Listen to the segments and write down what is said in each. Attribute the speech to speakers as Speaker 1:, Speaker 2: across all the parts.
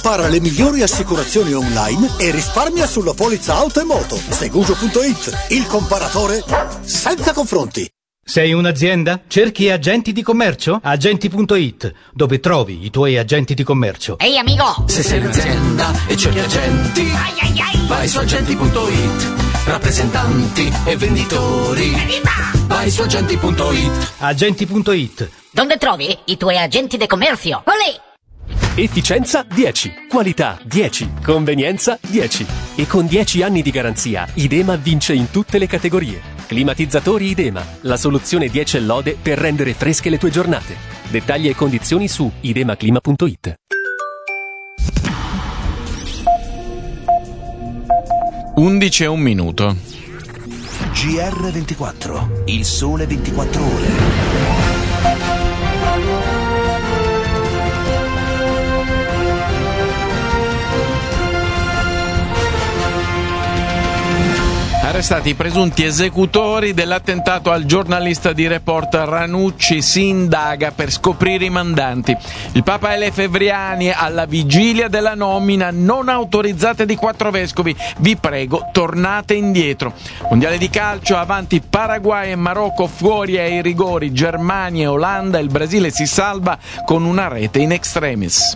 Speaker 1: Compara le migliori assicurazioni online e risparmia sulla polizza auto e moto. Seguso.it, il comparatore senza confronti.
Speaker 2: Sei un'azienda? Cerchi agenti di commercio? Agenti.it, dove trovi i tuoi agenti di commercio.
Speaker 3: Ehi amico!
Speaker 4: Se sei un'azienda e cerchi agenti, vai su agenti.it. Rappresentanti e venditori, vai su agenti.it.
Speaker 2: Agenti.it.
Speaker 3: Dove trovi i tuoi agenti di commercio? Olè!
Speaker 5: Efficienza 10, qualità 10, convenienza 10. E con 10 anni di garanzia, Idema vince in tutte le categorie. Climatizzatori Idema, la soluzione 10 lode per rendere fresche le tue giornate. Dettagli e condizioni su idemaclima.it.
Speaker 6: 11:01.
Speaker 7: GR24, il sole 24 ore.
Speaker 6: Arrestati i presunti esecutori dell'attentato al giornalista di Report Ranucci. Si indaga per scoprire i mandanti. Il Papa e le Fevriani alla vigilia della nomina non autorizzata di 4 vescovi. Vi prego, tornate indietro. Mondiale di calcio, avanti Paraguay e Marocco, fuori ai rigori Germania e Olanda. Il Brasile si salva con una rete in extremis.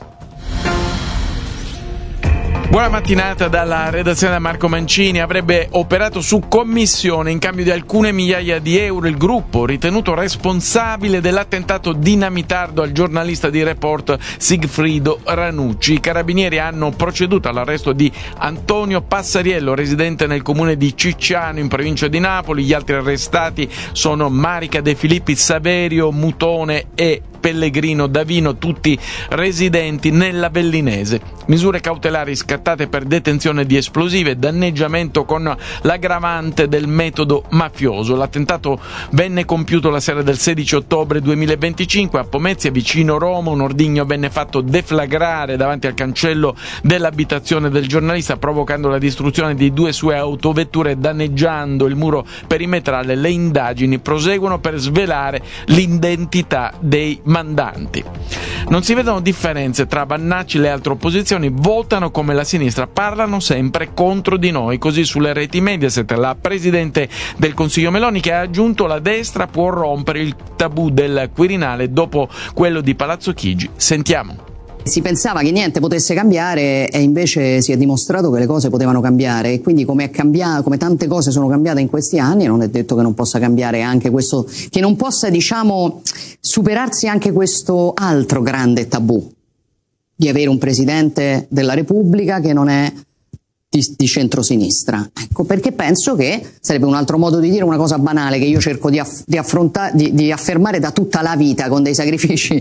Speaker 6: Buona mattinata dalla redazione da Marco Mancini. Avrebbe operato su commissione in cambio di alcune migliaia di euro il gruppo ritenuto responsabile dell'attentato dinamitardo al giornalista di Report Sigfrido Ranucci. I carabinieri hanno proceduto all'arresto di Antonio Passariello, residente nel comune di Cicciano in provincia di Napoli. Gli altri arrestati sono Marica De Filippi, Saverio Mutone e Pellegrino Davino, tutti residenti nella Bellinese. Misure cautelari scattate per detenzione di esplosivi e danneggiamento con l'aggravante del metodo mafioso. L'attentato venne compiuto la sera del 16 ottobre 2025 a Pomezia, vicino Roma. Un ordigno venne fatto deflagrare davanti al cancello dell'abitazione del giornalista, provocando la distruzione di 2 sue autovetture e danneggiando il muro perimetrale. Le indagini proseguono per svelare l'identità dei mandanti. Non si vedono differenze tra Vannacci e le altre opposizioni, votano come la sinistra, parlano sempre contro di noi. Così sulle reti Mediaset la Presidente del Consiglio Meloni, che ha aggiunto: la destra può rompere il tabù del Quirinale dopo quello di Palazzo Chigi. Sentiamo.
Speaker 8: Si pensava che niente potesse cambiare e invece si è dimostrato che le cose potevano cambiare, e quindi come tante cose sono cambiate in questi anni, non è detto che non possa cambiare anche questo, che non possa, superarsi anche questo altro grande tabù di avere un Presidente della Repubblica che non è di centrosinistra. Ecco, perché penso che sarebbe un altro modo di dire una cosa banale che io cerco di affermare da tutta la vita con dei sacrifici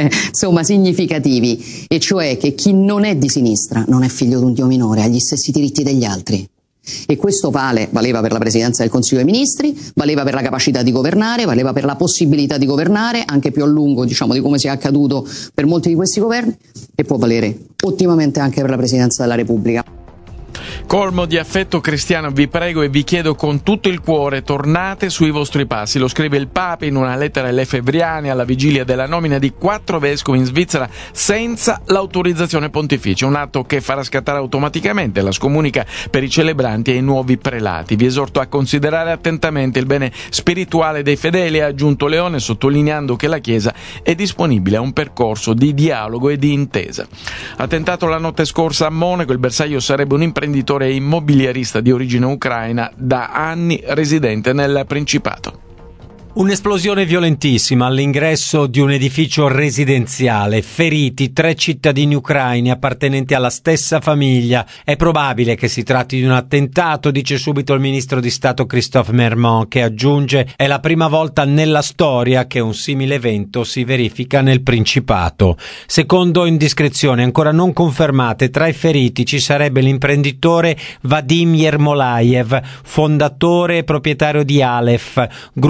Speaker 8: significativi, e cioè che chi non è di sinistra non è figlio di un Dio minore, ha gli stessi diritti degli altri. E questo valeva per la Presidenza del Consiglio dei Ministri, valeva per la capacità di governare, valeva per la possibilità di governare anche più a lungo, di come sia accaduto per molti di questi governi, e può valere ottimamente anche per la Presidenza della Repubblica.
Speaker 6: Colmo di affetto cristiano, vi prego e vi chiedo con tutto il cuore, tornate sui vostri passi. Lo scrive il Papa in una lettera alle Fevriani alla vigilia della nomina di 4 vescovi in Svizzera senza l'autorizzazione pontificia, un atto che farà scattare automaticamente la scomunica per i celebranti e i nuovi prelati. Vi esorto a considerare attentamente il bene spirituale dei fedeli, ha aggiunto Leone, sottolineando che la Chiesa è disponibile a un percorso di dialogo e di intesa. Attentato la notte scorsa a Monaco, il bersaglio sarebbe un imprenditore immobiliarista di origine ucraina, da anni residente nel Principato.
Speaker 9: Un'esplosione violentissima all'ingresso di un edificio residenziale, feriti 3 cittadini ucraini appartenenti alla stessa famiglia. È probabile che si tratti di un attentato, dice subito il ministro di Stato Christophe Mermont, che aggiunge: è la prima volta nella storia che un simile evento si verifica nel Principato. Secondo indiscrezioni ancora non confermate, tra i feriti ci sarebbe l'imprenditore Vadim Yermolayev, fondatore e proprietario di Aleph, gruppo commerciale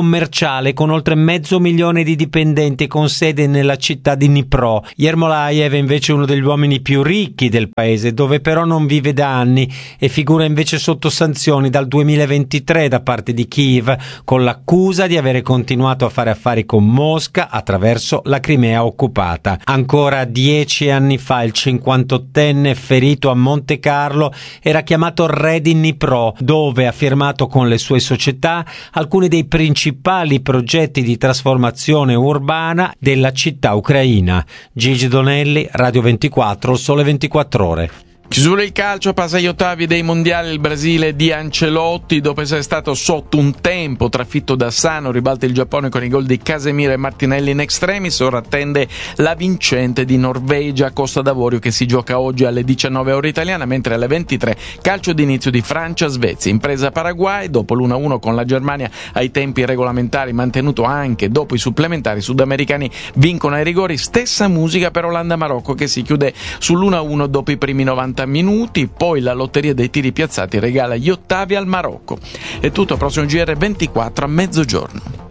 Speaker 9: commerciale con oltre 500.000 di dipendenti con sede nella città di Dnipro. Yermolayev è invece uno degli uomini più ricchi del paese, dove però non vive da anni e figura invece sotto sanzioni dal 2023 da parte di Kiev, con l'accusa di avere continuato a fare affari con Mosca attraverso la Crimea occupata. Ancora 10 anni fa il 58enne ferito a Monte Carlo era chiamato re di Dnipro, dove ha firmato con le sue società alcuni dei principali progetti di trasformazione urbana della città ucraina. Gigi Donelli, Radio 24, Sole 24 Ore.
Speaker 6: Chiusura il calcio, passa agli ottavi dei mondiali il Brasile di Ancelotti. Dopo essere stato sotto un tempo trafitto da Sano, ribalta il Giappone con i gol di Casemiro e Martinelli in extremis. Ora attende la vincente di Norvegia, Costa d'Avorio, che si gioca oggi alle 19 ore italiana, mentre alle 23 calcio d'inizio di Francia-Svezia. Impresa Paraguay, dopo l'1-1 con la Germania ai tempi regolamentari, mantenuto anche dopo i supplementari. I sudamericani vincono ai rigori, stessa musica per Olanda-Marocco, che si chiude sull'1-1 dopo i primi 90 minuti, poi la lotteria dei tiri piazzati regala gli ottavi al Marocco. È tutto, prossimo GR24 a mezzogiorno.